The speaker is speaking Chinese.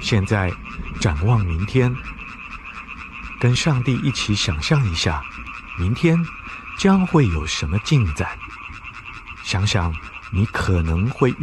现在展望明天，跟上帝一起想象一下，明天将会有什么进展。想想你可能会